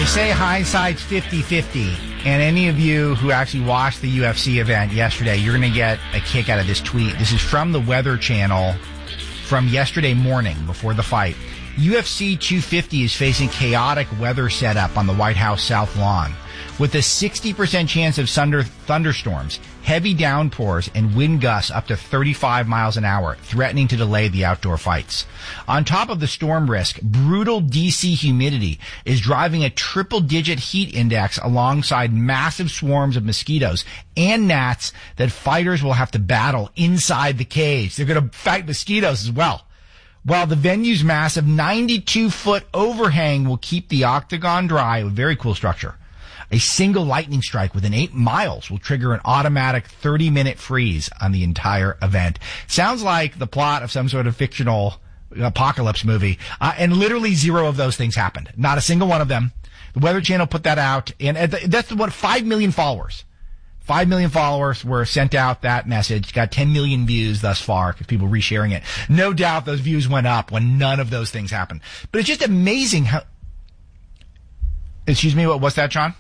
They say hindsight's 50-50, and any of you who actually watched the UFC event yesterday, you're going to get a kick out of this tweet. This is from the Weather Channel from yesterday morning before the fight. UFC 250 is facing chaotic weather setup on the White House South Lawn, with a 60% chance of thunderstorms, heavy downpours, and wind gusts up to 35 miles an hour, threatening to delay the outdoor fights. On top of the storm risk, brutal DC humidity is driving a triple-digit heat index alongside massive swarms of mosquitoes and gnats that fighters will have to battle inside the cage. They're going to fight mosquitoes as well. While the venue's massive 92-foot overhang will keep the octagon dry, a very cool structure. A single lightning strike within 8 miles will trigger an automatic 30-minute freeze on the entire event. Sounds like the plot of some sort of fictional apocalypse movie. And literally zero of those things happened. Not a single one of them. The Weather Channel put that out. And that's what, 5 million followers. 5 million followers were sent out that message. Got 10 million views thus far because people resharing it. No doubt those views went up when none of those things happened. But it's just amazing how... Excuse me, what's that, Sean?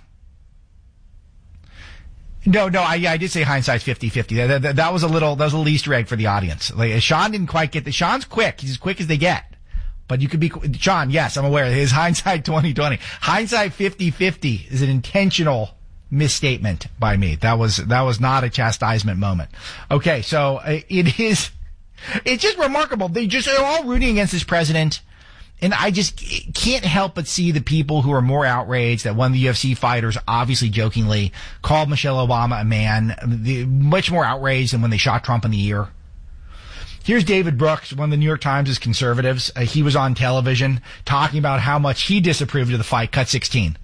No, I did say hindsight's 50-50. That was a little Easter egg for the audience. Like, Sean didn't quite get Sean's quick. He's as quick as they get. But you could be, Sean, yes, I'm aware. His hindsight 2020. Hindsight 50-50 is an intentional misstatement by me. That was not a chastisement moment. Okay, so it's just remarkable. They're all rooting against this president. And I just can't help but see the people who are more outraged that one of the UFC fighters obviously jokingly called Michelle Obama a man, much more outraged than when they shot Trump in the ear. Here's David Brooks, one of the New York Times' conservatives. He was on television talking about how much he disapproved of the fight. Cut 16.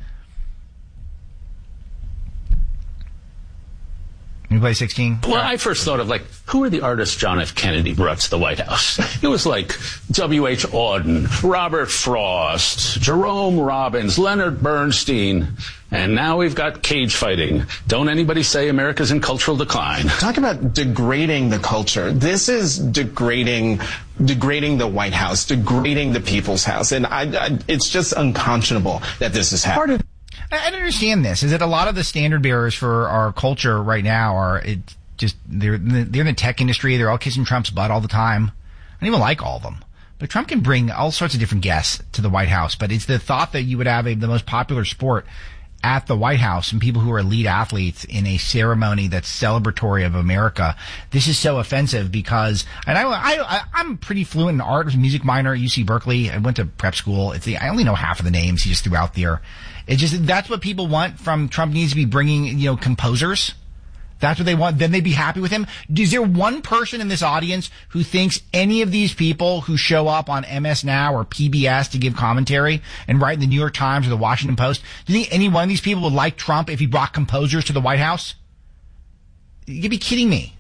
You play 16? Well, I first thought of, who are the artists John F. Kennedy brought to the White House? It was like W.H. Auden, Robert Frost, Jerome Robbins, Leonard Bernstein, and now we've got cage fighting. Don't anybody say America's in cultural decline. Talk about degrading the culture. This is degrading the White House, degrading the People's House, and it's just unconscionable that this is happening. I don't understand this. Is that a lot of the standard bearers for our culture right now they're in the tech industry. They're all kissing Trump's butt all the time. I don't even like all of them. But Trump can bring all sorts of different guests to the White House. But it's the thought that you would have the most popular sport at the White House and people who are elite athletes in a ceremony that's celebratory of America. This is so offensive because, and I'm pretty fluent in art. I was a music minor at UC Berkeley. I went to prep school. I only know half of the names he just threw out there. It's just, that's what people want from Trump. Needs to be bringing, composers. That's what they want. Then they'd be happy with him. Is there one person in this audience who thinks any of these people who show up on MS Now or PBS to give commentary and write in the New York Times or the Washington Post, do you think any one of these people would like Trump if he brought composers to the White House? You'd be kidding me.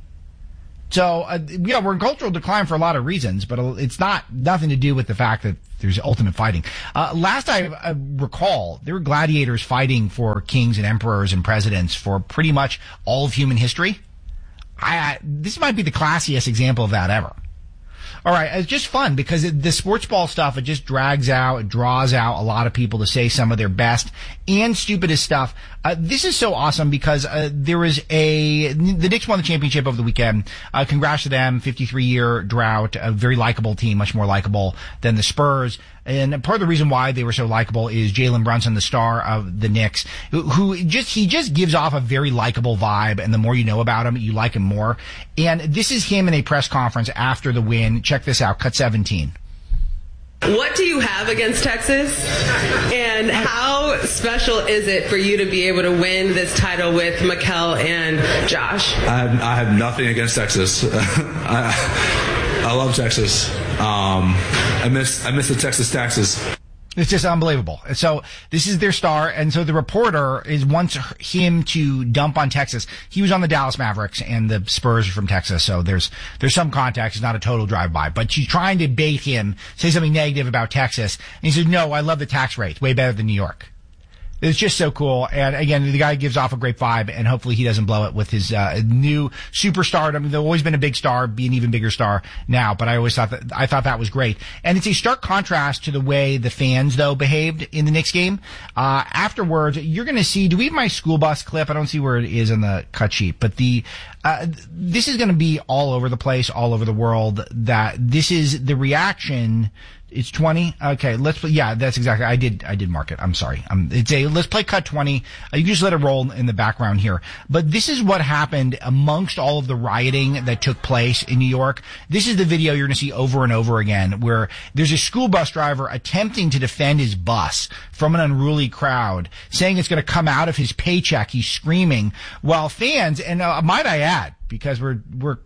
So, we're in cultural decline for a lot of reasons, but it's nothing to do with the fact that there's ultimate fighting. Last I recall, there were gladiators fighting for kings and emperors and presidents for pretty much all of human history. This might be the classiest example of that ever. All right, it's just fun because the sports ball stuff, it just draws out a lot of people to say some of their best and stupidest stuff. This is so awesome because the Knicks won the championship over the weekend. Congrats to them, 53-year drought, a very likable team, much more likable than the Spurs. And part of the reason why they were so likable is Jalen Brunson, the star of the Knicks, he just gives off a very likable vibe, and the more you know about him, you like him more. And this is him in a press conference after the win. Check this out, cut 17. What do you have against Texas? And how special is it for you to be able to win this title with Mikal and Josh? I have nothing against Texas. I love Texas. I miss the Texas taxes. It's just unbelievable. So this is their star, and so the reporter wants him to dump on Texas. He was on the Dallas Mavericks, and the Spurs are from Texas, so there's some context. It's not a total drive-by, but she's trying to bait him, say something negative about Texas, and he said, "No, I love the tax rate, way better than New York." It's just so cool. And again, the guy gives off a great vibe, and hopefully he doesn't blow it with his new superstar. I mean, they've always been a big star, be an even bigger star now, but I thought that was great. And it's a stark contrast to the way the fans, though, behaved in the Knicks game. Afterwards, you're going to see, do we have my school bus clip? I don't see where it is on the cut sheet, but this is going to be all over the place, all over the world, that this is the reaction. It's 20. Okay, that's exactly. I did mark it. I'm sorry. Let's play cut 20. You can just let it roll in the background here. But this is what happened amongst all of the rioting that took place in New York. This is the video you're going to see over and over again, where there's a school bus driver attempting to defend his bus from an unruly crowd, saying it's going to come out of his paycheck. He's screaming, while fans, and might I add, because we're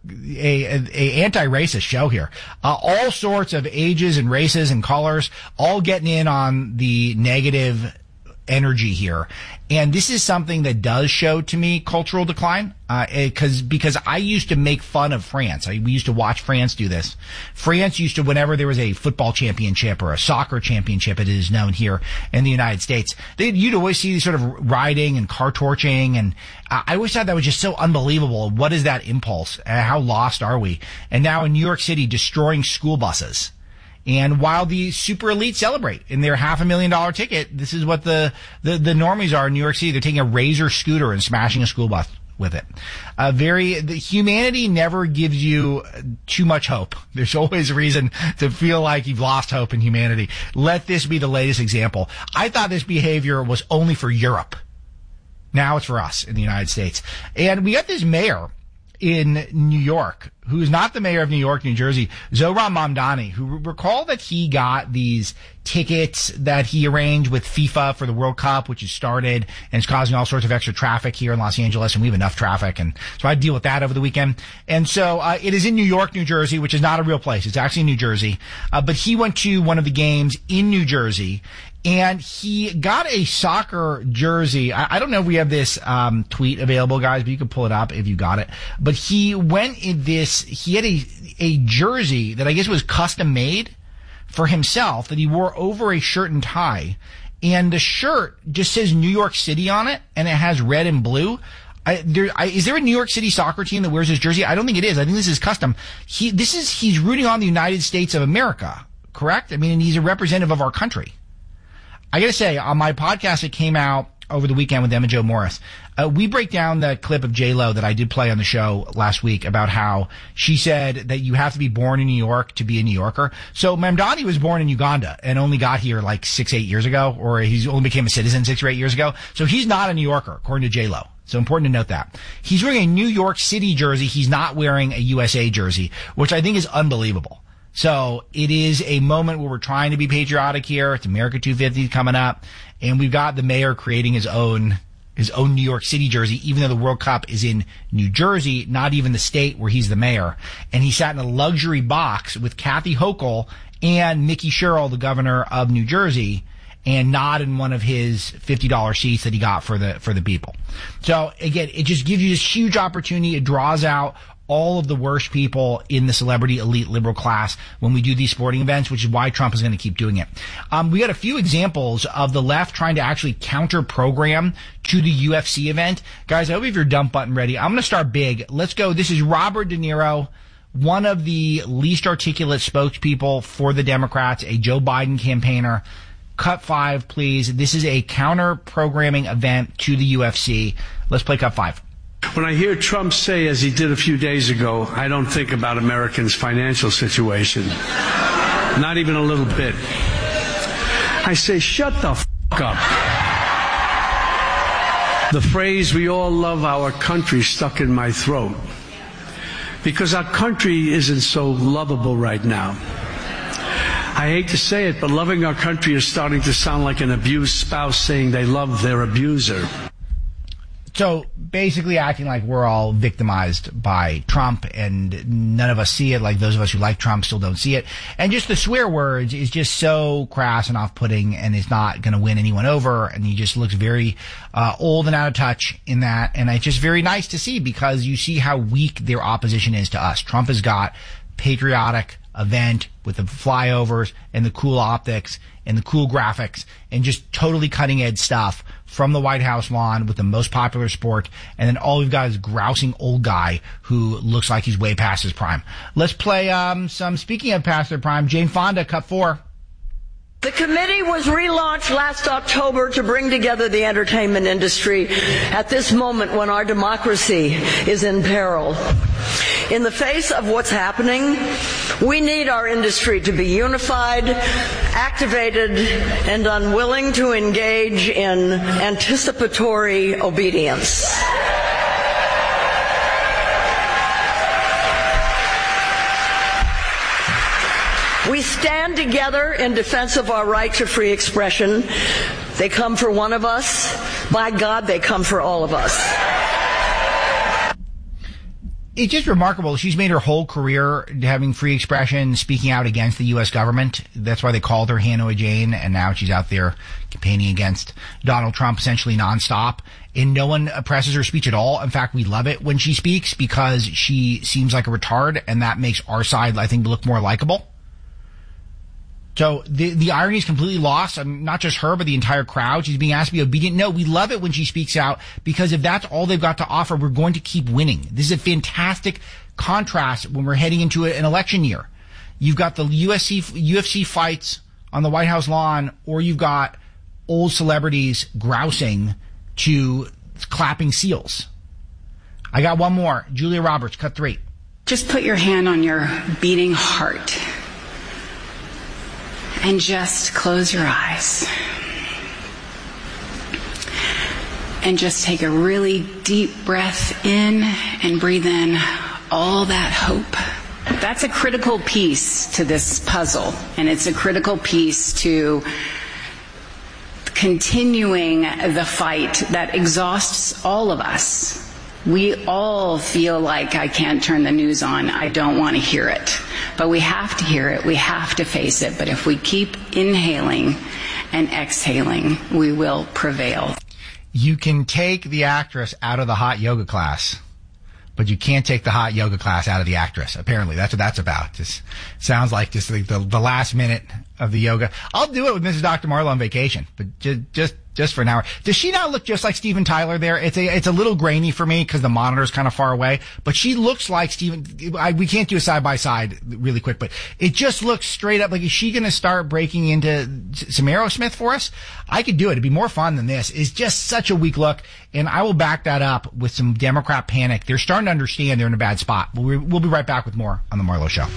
a anti-racist show here. All sorts of ages and races and colors, all getting in on the negative energy here. And this is something that does show to me cultural decline, because I used to make fun of France. We used to watch France do this. France used to, whenever there was a football championship or a soccer championship, it is known here in the United States, you'd always see these sort of rioting and car torching, and I always thought that was just so unbelievable. What is that impulse? How lost are we? And now in New York City, destroying school buses. And while the super elite celebrate in their $500,000 ticket, this is what the normies are in New York City. They're taking a Razor scooter and smashing a school bus with it. The humanity never gives you too much hope. There's always a reason to feel like you've lost hope in humanity. Let this be the latest example. I thought this behavior was only for Europe. Now it's for us in the United States. And we got this mayor in New York, who is not the mayor of New York, New Jersey, Zohran Mamdani, who recall that he got these tickets that he arranged with FIFA for the World Cup, which has started and is causing all sorts of extra traffic here in Los Angeles, and we have enough traffic, and so I had to deal with that over the weekend. And so it is in New York, New Jersey, which is not a real place. It's actually New Jersey. But he went to one of the games in New Jersey, and he got a soccer jersey. I don't know if we have this tweet available, guys, but you can pull it up if you got it. But he went in this, he had a jersey that I guess was custom made for himself that he wore over a shirt and tie. And the shirt just says New York City on it, and it has red and blue. Is there a New York City soccer team that wears this jersey? I don't think it is. I think this is custom. He's rooting on the United States of America, correct? I mean, he's a representative of our country. I gotta say, on my podcast that came out over the weekend with Emma Jo Morris, we break down the clip of J-Lo that I did play on the show last week about how she said that you have to be born in New York to be a New Yorker. So Mamdani was born in Uganda and only got here like 6-8 years ago, or he's only became a citizen 6 or 8 years ago. So he's not a New Yorker, according to J-Lo. So important to note that. He's wearing a New York City jersey. He's not wearing a USA jersey, which I think is unbelievable. So it is a moment where we're trying to be patriotic here. It's America 250 coming up, and we've got the mayor creating his own New York City jersey, even though the World Cup is in New Jersey, not even the state where he's the mayor. And he sat in a luxury box with Kathy Hochul and Mickey Sherrill, the governor of New Jersey, and not in one of his $50 seats that he got for the people. So again, it just gives you this huge opportunity. It draws out all of the worst people in the celebrity elite liberal class when we do these sporting events, which is why Trump is going to keep doing it. We got a few examples of the left trying to actually counter program to the UFC event. Guys, I hope you have your dump button ready. I'm going to start big. Let's go. This is Robert De Niro, one of the least articulate spokespeople for the Democrats, a Joe Biden campaigner. Cut 5, please. This is a counter programming event to the UFC. Let's play cut 5. When I hear Trump say, as he did a few days ago, I don't think about Americans' financial situation. Not even a little bit. I say, shut the f*** up. The phrase, we all love our country, stuck in my throat. Because our country isn't so lovable right now. I hate to say it, but loving our country is starting to sound like an abused spouse saying they love their abuser. So basically acting like we're all victimized by Trump and none of us see it, like those of us who like Trump still don't see it. And just the swear words is just so crass and off-putting, and it's not going to win anyone over, and he just looks very old and out of touch in that. And it's just very nice to see because you see how weak their opposition is to us. Trump has got patriotic event with the flyovers and the cool optics and the cool graphics and just totally cutting edge stuff from the White House lawn with the most popular sport, and then all we've got is grousing old guy who looks like he's way past his prime. Let's play some, speaking of past their prime, Jane Fonda, cut 4. The committee was relaunched last October to bring together the entertainment industry at this moment when our democracy is in peril. In the face of what's happening, we need our industry to be unified, activated, and unwilling to engage in anticipatory obedience. We stand together in defense of our right to free expression. They come for one of us. By God, they come for all of us. It's just remarkable. She's made her whole career having free expression, speaking out against the U.S. government. That's why they called her Hanoi Jane, and now she's out there campaigning against Donald Trump essentially nonstop. And no one oppresses her speech at all. In fact, we love it when she speaks because she seems like a retard, and that makes our side, I think, look more likable. So the irony is completely lost. I mean, not just her, but the entire crowd. She's being asked to be obedient. No, we love it when she speaks out because if that's all they've got to offer, we're going to keep winning. This is a fantastic contrast when we're heading into an election year. You've got the UFC fights on the White House lawn, or you've got old celebrities grousing to clapping seals. I got one more. Julia Roberts, cut 3. Just put your hand on your beating heart. And just close your eyes. And just take a really deep breath in and breathe in all that hope. That's a critical piece to this puzzle. And it's a critical piece to continuing the fight that exhausts all of us. We all feel like I can't turn the news on. I don't want to hear it. But we have to hear it. We have to face it. But if we keep inhaling and exhaling, we will prevail. You can take the actress out of the hot yoga class, but you can't take the hot yoga class out of the actress. Apparently, that's what that's about. Just sounds like just the last minute of the yoga. I'll do it with Mrs. Dr. Marlowe on vacation, but just for an hour. Does she not look just like Steven Tyler there? It's a little grainy for me because the monitor's kind of far away, but she looks like Steven. We can't do a side by side really quick, but it just looks straight up like, is she going to start breaking into some Aerosmith for us? I could do it. It'd be more fun than this. It's just such a weak look, and I will back that up with some Democrat panic. They're starting to understand they're in a bad spot. We'll be right back with more on The Marlowe Show.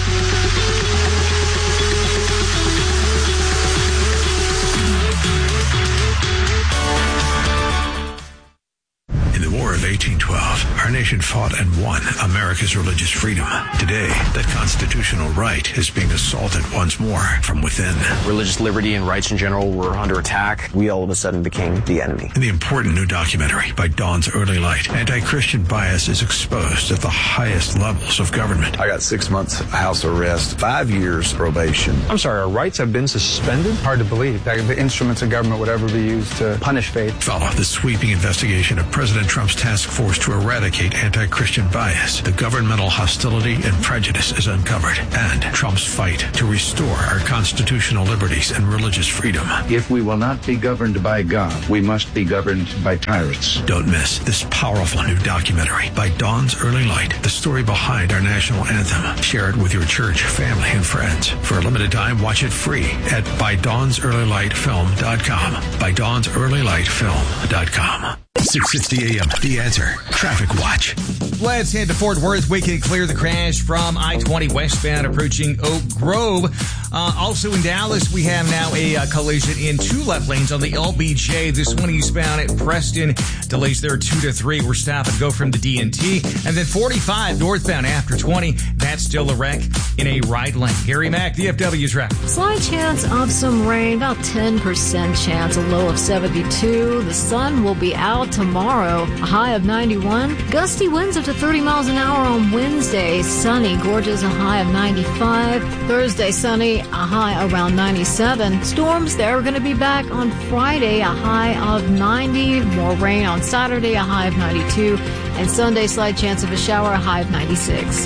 War of 1812, our nation fought and won America's religious freedom. Today, that constitutional right is being assaulted once more from within. Religious liberty and rights in general were under attack. We all of a sudden became the enemy. In the important new documentary by Dawn's Early Light, anti-Christian bias is exposed at the highest levels of government. I got 6 months house arrest, 5 years probation. I'm sorry, our rights have been suspended? Hard to believe that the instruments of government would ever be used to punish faith. Follow the sweeping investigation of President Trump's task force to eradicate anti-Christian bias. The governmental hostility and prejudice is uncovered, and Trump's fight to restore our constitutional liberties and religious freedom. If we will not be governed by God, we must be governed by tyrants. Don't miss this powerful new documentary by Dawn's Early Light, the story behind our national anthem. Share it with your church, family, and friends. For a limited time, watch it free at ByDawnsEarlyLightFilm.com. ByDawnsEarlyLightFilm.com. 6:60 a.m. The Answer. Traffic Watch. Let's head to Fort Worth. We can clear the crash from I-20 westbound approaching Oak Grove. Also in Dallas, we have now a collision in 2 left lanes on the LBJ. This one eastbound at Preston. Delays there 2 to 3. We're stop and go from the DNT. And then 45 northbound after 20. That's still a wreck in a right lane. Gary Mack, DFW traffic. Slight chance of some rain, about 10% chance, a low of 72. The sun will be out tomorrow, a high of 91. Gusty winds up to 30 miles an hour on Wednesday. Sunny, gorgeous, a high of 95. Thursday, sunny, a high around 97. Storms, they're going to be back on Friday, a high of 90. More rain on Saturday, a high of 92. And Sunday, slight chance of a shower, a high of 96.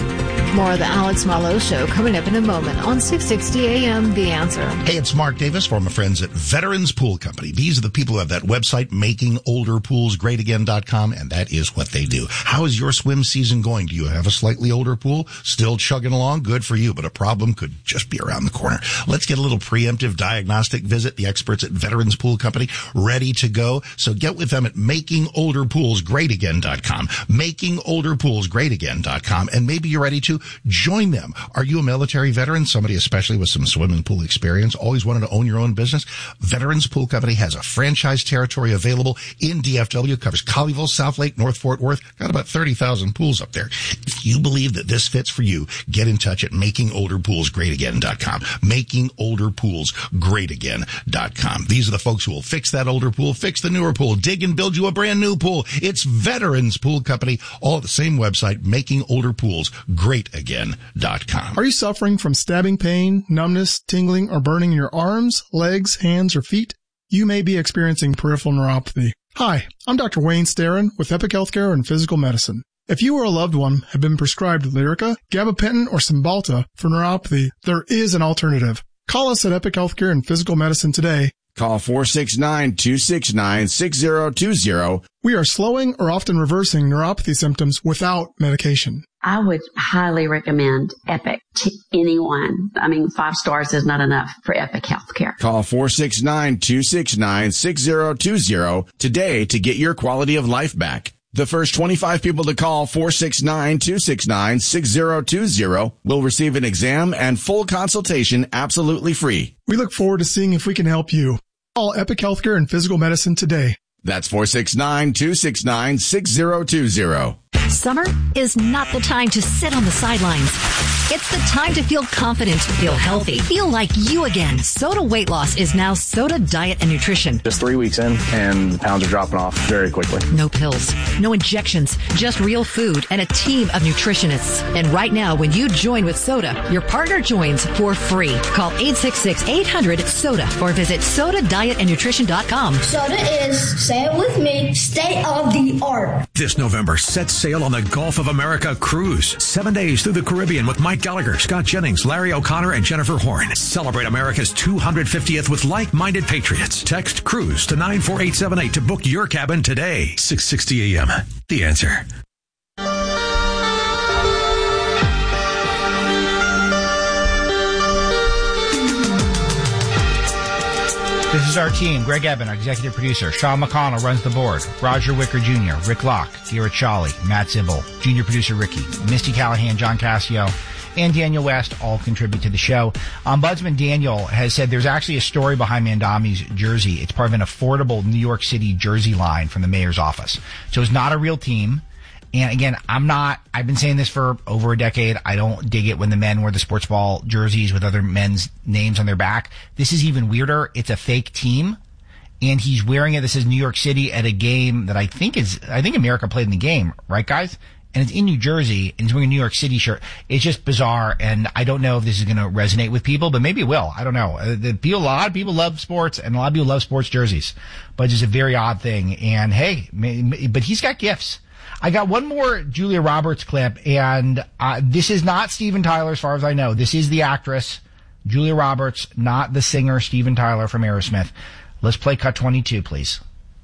More of the Alex Malo Show coming up in a moment on 660 AM The Answer. Hey, it's Mark Davis for my friends at Veterans Pool Company. These are the people who have that website, makingolderpoolsgreatagain.com, and that is what they do. How is your swim season going? Do you have a slightly older pool? Still chugging along? Good for you, but a problem could just be around the corner. Let's get a little preemptive diagnostic visit. The experts at Veterans Pool Company ready to go. So get with them at makingolderpoolsgreatagain.com, makingolderpoolsgreatagain.com, and maybe you're ready to join them. Are you a military veteran? Somebody especially with some swimming pool experience? Always wanted to own your own business? Veterans Pool Company has a franchise territory available in DFW. Covers Colleyville, South Lake, North Fort Worth. Got about 30,000 pools up there. If you believe that this fits for you, get in touch at makingolderpoolsgreatagain.com. Makingolderpoolsgreatagain.com. These are the folks who will fix that older pool, fix the newer pool, dig and build you a brand new pool. It's Veterans Pool Company, all at the same website, makingolderpoolsgreatagain.com. Are you suffering from stabbing pain, numbness, tingling, or burning in your arms, legs, hands, or feet? You may be experiencing peripheral neuropathy. Hi, I'm Dr. Wayne Starin with Epic Healthcare and Physical Medicine. If you or a loved one have been prescribed Lyrica, gabapentin, or Cymbalta for neuropathy, there is an alternative. Call us at Epic Healthcare and Physical Medicine today. Call 469-269-6020. We are slowing or often reversing neuropathy symptoms without medication. I would highly recommend Epic to anyone. 5 stars is not enough for Epic Healthcare. Call 469-269-6020 today to get your quality of life back. The first 25 people to call 469-269-6020 will receive an exam and full consultation absolutely free. We look forward to seeing if we can help you. Call Epic Healthcare and Physical Medicine today. That's 469-269-6020. Summer is not the time to sit on the sidelines. It's the time to feel confident, feel healthy, feel like you again. Soda Weight Loss is now Soda Diet and Nutrition. Just 3 weeks in, and the pounds are dropping off very quickly. No pills, no injections, just real food and a team of nutritionists. And right now, when you join with Soda, your partner joins for free. Call 866-800-SODA or visit SodaDietAndNutrition.com. Soda is, say it with me, state of the art. This November, set sail on the Gulf of America cruise. 7 days through the Caribbean with Mike Gallagher, Scott Jennings, Larry O'Connor, and Jennifer Horn. Celebrate America's 250th with like-minded patriots. Text CRUISE to 94878 to book your cabin today. 660 AM. The Answer. This is our team. Greg Eben, our executive producer. Sean McConnell runs the board. Roger Wicker Jr., Rick Locke, Garrett Shawley, Matt Zimbel, junior producer Ricky, Misty Callahan, John Cassio, and Daniel West all contribute to the show. Ombudsman Daniel has said there's actually a story behind Mandami's jersey. It's part of an affordable New York City jersey line from the mayor's office. So it's not a real team. And again, I've been saying this for over a decade. I don't dig it when the men wear the sports ball jerseys with other men's names on their back. This is even weirder. It's a fake team. And he's wearing it. This is New York City at a game that I think America played in the game, right guys? And it's in New Jersey, and he's wearing a New York City shirt. It's just bizarre, and I don't know if this is going to resonate with people, but maybe it will. I don't know. A lot of people love sports, and a lot of people love sports jerseys. But it's just a very odd thing. And hey, but he's got gifts. I got one more Julia Roberts clip, and this is not Steven Tyler as far as I know. This is the actress, Julia Roberts, not the singer Steven Tyler from Aerosmith. Let's play cut 22, please.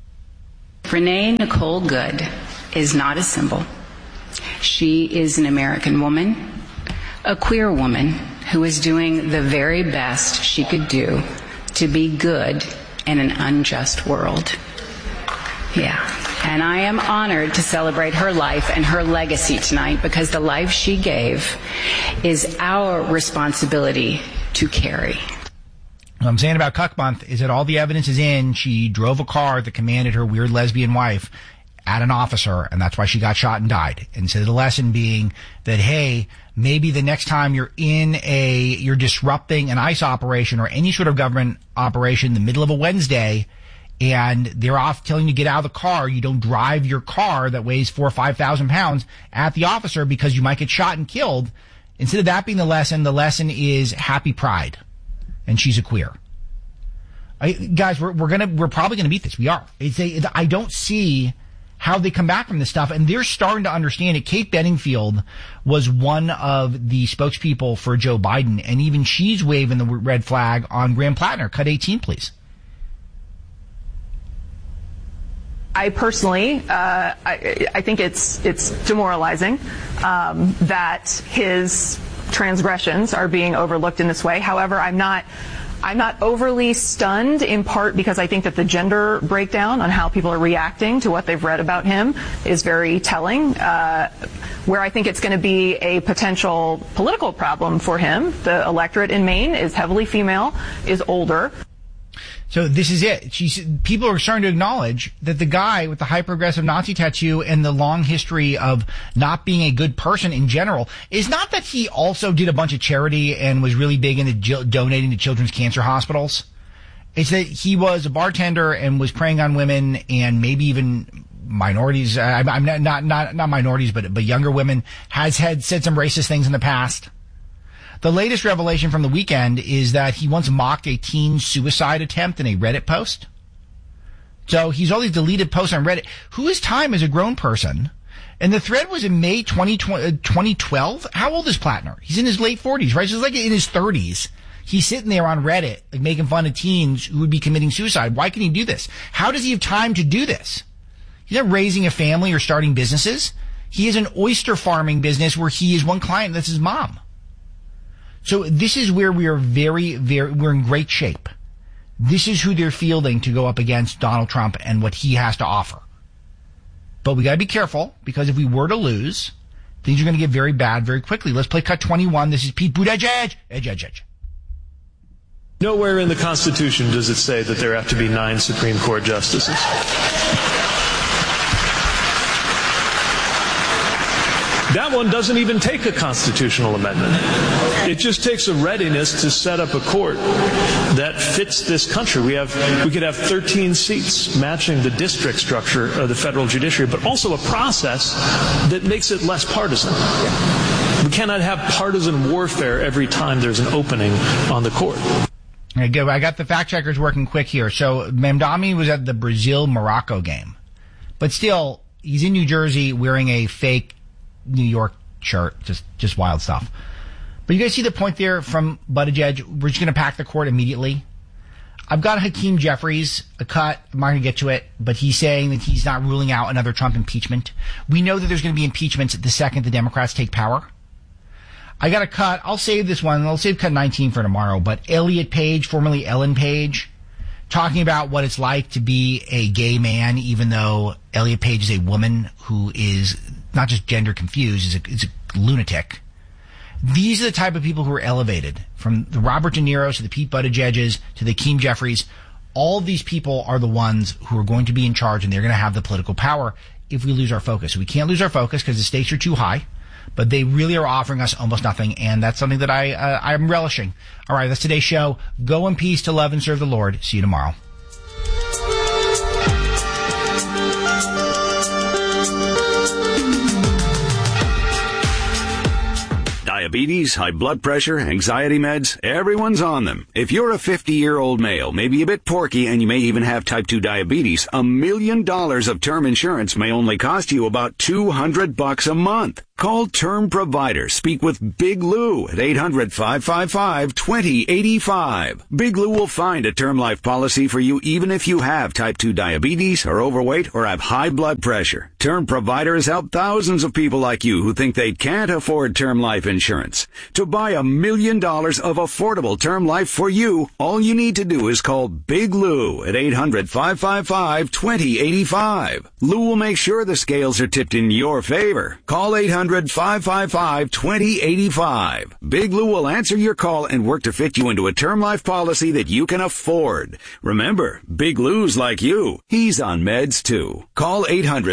Renee Nicole Good is not a symbol. She is an American woman, a queer woman who is doing the very best she could do to be good in an unjust world. Yeah. And I am honored to celebrate her life and her legacy tonight because the life she gave is our responsibility to carry. What I'm saying about Cuck Month is that all the evidence is in. She drove a car that commanded her weird lesbian wife at an officer, and that's why she got shot and died. And so the lesson being that, hey, maybe the next time you're disrupting an ICE operation or any sort of government operation in the middle of a Wednesday, and they're off telling you to get out of the car, you don't drive your car that weighs 4,000 or 5,000 pounds at the officer because you might get shot and killed. Instead of that being the lesson is happy pride. And she's a queer. Guys, we're probably gonna beat this. We are. I don't see how they come back from this stuff, and they're starting to understand it. Kate Bedingfield was one of the spokespeople for Joe Biden, and even she's waving the red flag on Graham Plattner. Cut 18, please. I personally, I think it's demoralizing that his transgressions are being overlooked in this way. However, I'm not overly stunned, in part because I think that the gender breakdown on how people are reacting to what they've read about him is very telling. Where I think it's going to be a potential political problem for him, the electorate in Maine is heavily female, is older. So this is it. People are starting to acknowledge that the guy with the hyper-aggressive Nazi tattoo and the long history of not being a good person in general is not that he also did a bunch of charity and was really big into donating to children's cancer hospitals. It's that he was a bartender and was preying on women and maybe even minorities. I'm not minorities, but younger women. Has said some racist things in the past. The latest revelation from the weekend is that he once mocked a teen suicide attempt in a Reddit post. So he's all these deleted posts on Reddit. Who is time as a grown person? And the thread was in May 2012. How old is Plattner? He's in his late 40s, right? So he's like in his 30s. He's sitting there on Reddit, like making fun of teens who would be committing suicide. Why can he do this? How does he have time to do this? He's not raising a family or starting businesses. He has an oyster farming business where he is one client. That's his mom. So this is where we are we're in great shape. This is who they're fielding to go up against Donald Trump and what he has to offer. But we gotta be careful, because if we were to lose, things are gonna get very bad very quickly. Let's play cut 21. This is Pete Buttigieg. Edge. Nowhere in the Constitution does it say that there have to be 9 Supreme Court justices. That one doesn't even take a constitutional amendment. It just takes a readiness to set up a court that fits this country. We could have 13 seats matching the district structure of the federal judiciary, but also a process that makes it less partisan. We cannot have partisan warfare every time there's an opening on the court. I got the fact checkers working quick here. So Mamdani was at the Brazil-Morocco game, but still, he's in New Jersey wearing a fake New York shirt. Just wild stuff. But you guys see the point there from Buttigieg? We're just going to pack the court immediately. I've got Hakeem Jeffries, a cut. I'm not going to get to it, but he's saying that he's not ruling out another Trump impeachment. We know that there's going to be impeachments the second the Democrats take power. I got a cut. I'll save this one. I'll save cut 19 for tomorrow. But Elliot Page, formerly Ellen Page, talking about what it's like to be a gay man, even though Elliot Page is a woman who is not just gender confused, is a lunatic. These are the type of people who are elevated, from the Robert De Niro's to the Pete Buttigieg's to the Hakeem Jeffries. All of these people are the ones who are going to be in charge, and they're going to have the political power if we lose our focus. So we can't lose our focus because the stakes are too high, but they really are offering us almost nothing, and that's something that I'm relishing. All right, that's today's show. Go in peace to love and serve the Lord. See you tomorrow. Diabetes, high blood pressure, anxiety meds, everyone's on them. If you're a 50-year-old male, maybe a bit porky, and you may even have type 2 diabetes, $1 million of term insurance may only cost you about $200 a month. Call Term Provider. Speak with Big Lou at 800-555-2085. Big Lou will find a term life policy for you even if you have type 2 diabetes, are overweight, or have high blood pressure. Term Provider has helped thousands of people like you who think they can't afford term life insurance. To buy $1 million of affordable term life for you, all you need to do is call Big Lou at 800-555-2085. Lou will make sure the scales are tipped in your favor. Call 800-555-2085. Big Lou will answer your call and work to fit you into a term life policy that you can afford. Remember, Big Lou's like you. He's on meds too. Call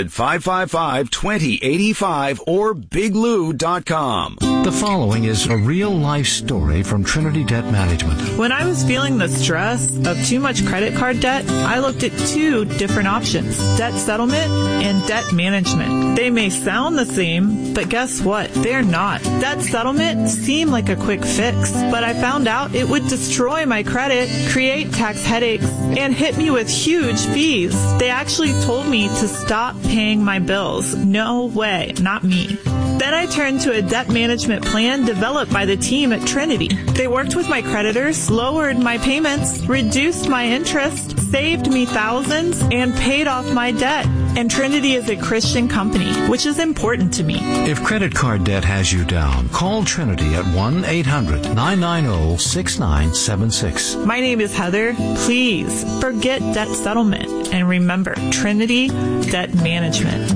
800-555-2085 or biglou.com. The following is a real-life story from Trinity Debt Management. When I was feeling the stress of too much credit card debt, I looked at 2 different options, debt settlement and debt management. They may sound the same, but But guess what? They're not. That settlement seemed like a quick fix, but I found out it would destroy my credit, create tax headaches, and hit me with huge fees. They actually told me to stop paying my bills. No way, not me. Then I turned to a debt management plan developed by the team at Trinity. They worked with my creditors, lowered my payments, reduced my interest, saved me thousands, and paid off my debt. And Trinity is a Christian company, which is important to me. If credit card debt has you down, call Trinity at 1-800-990-6976. My name is Heather. Please forget debt settlement. And remember, Trinity Debt Management.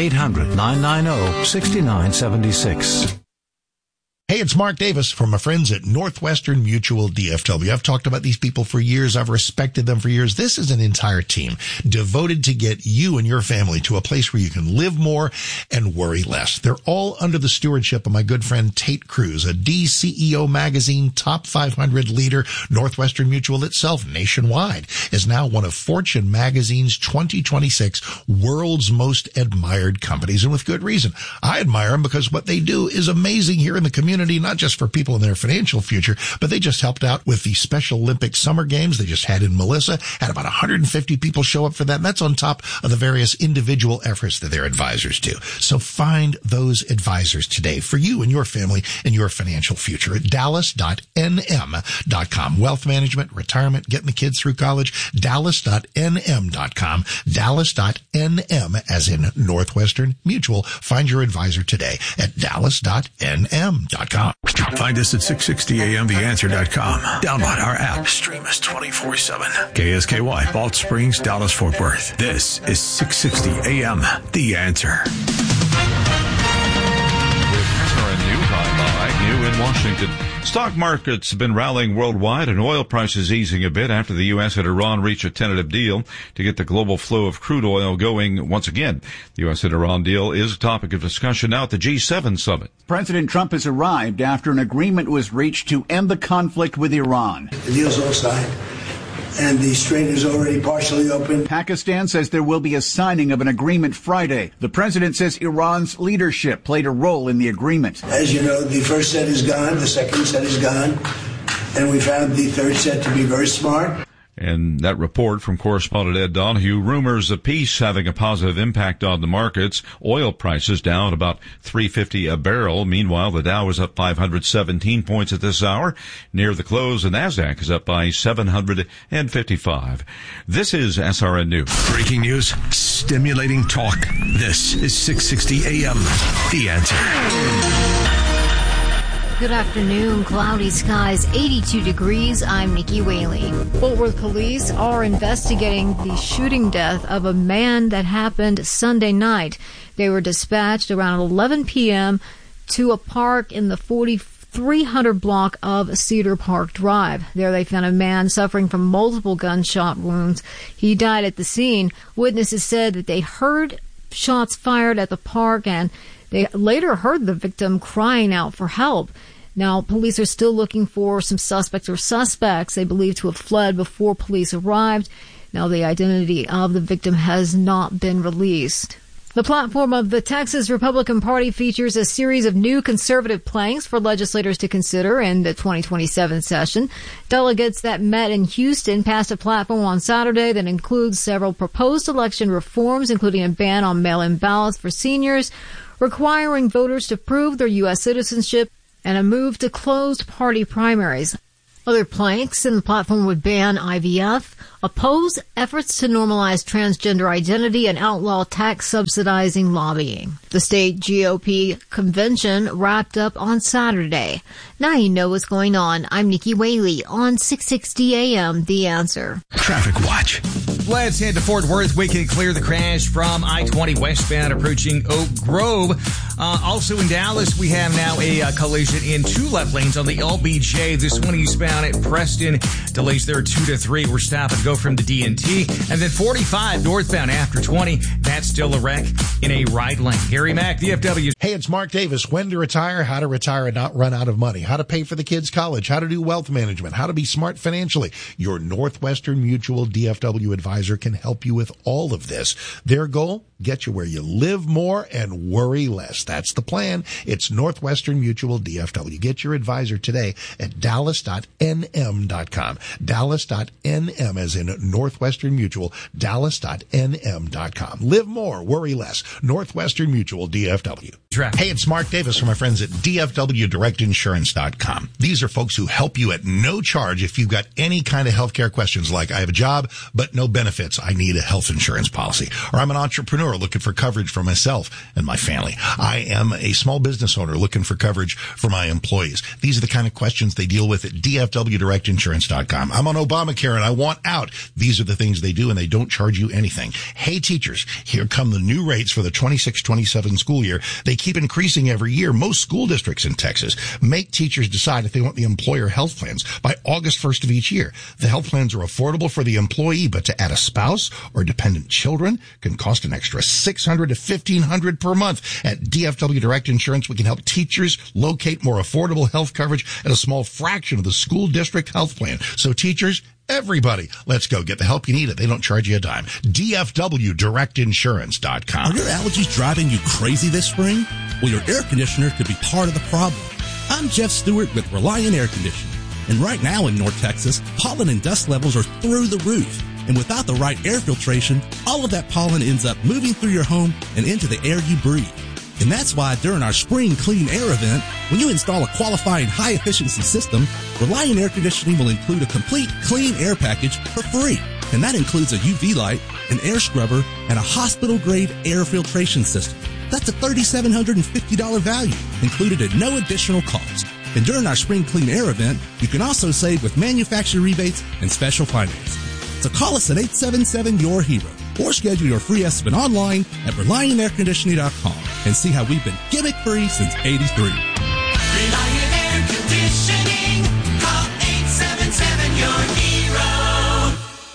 1-800-990-6976. Hey, it's Mark Davis from my friends at Northwestern Mutual DFW. I've talked about these people for years. I've respected them for years. This is an entire team devoted to get you and your family to a place where you can live more and worry less. They're all under the stewardship of my good friend Tate Cruz, a DCEO magazine top 500 leader. Northwestern Mutual itself nationwide is now one of Fortune magazine's 2026 world's most admired companies, and with good reason. I admire them because what they do is amazing here in the community. Not just for people in their financial future, but they just helped out with the Special Olympic Summer Games they just had in Melissa. Had about 150 people show up for that. And that's on top of the various individual efforts that their advisors do. So find those advisors today for you and your family and your financial future at dallas.nm.com. Wealth management, retirement, getting the kids through college, dallas.nm.com. Dallas.nm as in Northwestern Mutual. Find your advisor today at dallas.nm.com. Find us at 660amtheanswer.com. Download our app. Stream us 24/7. KSKY, Balch Springs, Dallas, Fort Worth. This is 660 AM, The Answer. New in Washington. Stock markets have been rallying worldwide and oil prices easing a bit after the U.S. and Iran reached a tentative deal to get the global flow of crude oil going once again. The U.S. and Iran deal is a topic of discussion now at the G7 summit. President Trump has arrived after an agreement was reached to end the conflict with Iran. The deal's all signed, and the strait is already partially open. Pakistan says there will be a signing of an agreement Friday. The president says Iran's leadership played a role in the agreement. As you know, the first set is gone, the second set is gone, and we found the third set to be very smart. And that report from correspondent Ed Donahue, rumors of peace having a positive impact on the markets. Oil prices down about $3.50 a barrel. Meanwhile, the Dow is up 517 points at this hour. Near the close, the NASDAQ is up by 755. This is SRN News. Breaking news, stimulating talk. This is 660 AM, The Answer. Good afternoon. Cloudy skies, 82 degrees. I'm Nikki Whaley. Fort Worth police are investigating the shooting death of a man that happened Sunday night. They were dispatched around 11 p.m. to a park in the 4300 block of Cedar Park Drive. There they found a man suffering from multiple gunshot wounds. He died at the scene. Witnesses said that they heard shots fired at the park, and they later heard the victim crying out for help. Now, police are still looking for some suspects they believe to have fled before police arrived. Now, the identity of the victim has not been released. The platform of the Texas Republican Party features a series of new conservative planks for legislators to consider in the 2027 session. Delegates that met in Houston passed a platform on Saturday that includes several proposed election reforms, including a ban on mail-in ballots for seniors, requiring voters to prove their U.S. citizenship, and a move to closed party primaries. Other planks in the platform would ban IVF, oppose efforts to normalize transgender identity, and outlaw tax subsidizing lobbying. The state GOP convention wrapped up on Saturday. Now you know what's going on. I'm Nikki Whaley on 660 AM, The Answer. Traffic Watch. Let's head to Fort Worth. We can clear the crash from I-20 westbound approaching Oak Grove. Also in Dallas, we have now a collision in two left lanes on the LBJ. This one eastbound at Preston. Delays there 2 to 3. We're stop and go from the D&T. And then 45 northbound after 20. That's still a wreck in a right lane. Gary Mack, DFW. Hey, it's Mark Davis. When to retire, how to retire and not run out of money, how to pay for the kids' college, how to do wealth management, how to be smart financially. Your Northwestern Mutual DFW advisor can help you with all of this. Their goal, get you where you live more and worry less. That's the plan. It's Northwestern Mutual DFW. Get your advisor today at dallas.nm.com. Dallas.nm as in Northwestern Mutual, dallas.nm.com. Live more, worry less. Northwestern Mutual DFW. Hey, it's Mark Davis from my friends at DFWDirectInsurance.com. These are folks who help you at no charge if you've got any kind of healthcare questions like I have a job but no benefits. I need a health insurance policy. Or I'm an entrepreneur looking for coverage for myself and my family. I am a small business owner looking for coverage for my employees. These are the kind of questions they deal with at DFWDirectInsurance.com. I'm on Obamacare and I want out. These are the things they do and they don't charge you anything. Hey teachers, here come the new rates for the 26-27 school year. They keep increasing every year. Most school districts in Texas make teachers decide if they want the employer health plans by August 1st of each year. The health plans are affordable for the employee, but to add a spouse or dependent children can cost an extra $600 to $1,500 per month. At DFW Direct Insurance, we can help teachers locate more affordable health coverage at a small fraction of the school district health plan. So teachers, everybody, let's go get the help you need. They don't charge you a dime. DFWDirectInsurance.com. Are your allergies driving you crazy this spring? Well, your air conditioner could be part of the problem. I'm Jeff Stewart with Reliant Air Conditioning. And right now in North Texas, pollen and dust levels are through the roof. And without the right air filtration, all of that pollen ends up moving through your home and into the air you breathe. And that's why during our Spring Clean Air event, when you install a qualifying high-efficiency system, Reliant Air Conditioning will include a complete clean air package for free. And that includes a UV light, an air scrubber, and a hospital-grade air filtration system. That's a $3,750 value, included at no additional cost. And during our Spring Clean Air event, you can also save with manufacturer rebates and special financing. So call us at 877-YOUR-HERO or schedule your free estimate online at ReliantAirConditioning.com and see how we've been gimmick-free since '83. Reliant Air Conditioning. Call 877-YOUR-HERO.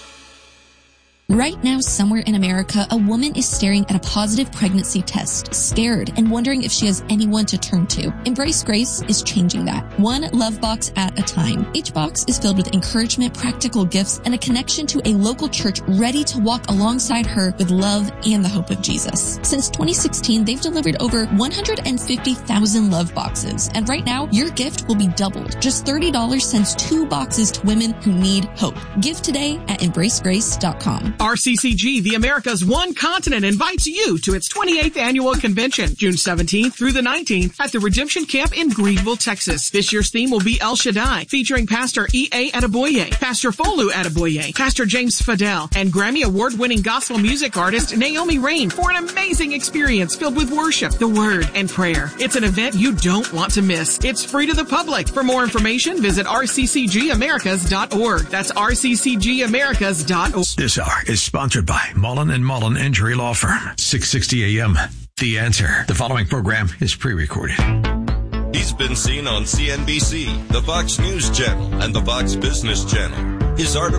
Right now, somewhere in America, a woman is staring at a positive pregnancy test, scared and wondering if she has anyone to turn to. Embrace Grace is changing that, one love box at a time. Each box is filled with encouragement, practical gifts, and a connection to a local church ready to walk alongside her with love and the hope of Jesus. Since 2016, they've delivered over 150,000 love boxes, and right now, your gift will be doubled. Just $30 sends 2 boxes to women who need hope. Give today at embracegrace.com. RCCG, the America's One Continent, invites you to its 28th annual convention, June 17th through the 19th at the Redemption Camp in Greenville, Texas. This year's theme will be El Shaddai, featuring Pastor E.A. Adeboye, Pastor Folu Adeboye, Pastor James Fidel, and Grammy Award-winning gospel music artist Naomi Rain for an amazing experience filled with worship, the Word, and prayer. It's an event you don't want to miss. It's free to the public. For more information, visit rccgamericas.org. That's rccgamericas.org. This hour is sponsored by Mullen & Mullen Injury Law Firm. 660 AM. The Answer. The following program is pre-recorded. He's been seen on CNBC, the Fox News Channel, and the Fox Business Channel. His article